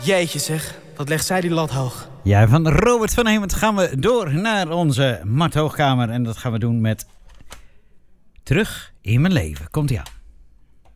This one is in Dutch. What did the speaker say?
Jeetje zeg, wat legt zij die lat hoog. Ja, van Robert van Hemert gaan we door naar onze Mart Hoogkamer. En dat gaan we doen met Terug in mijn leven. Komt-ie aan.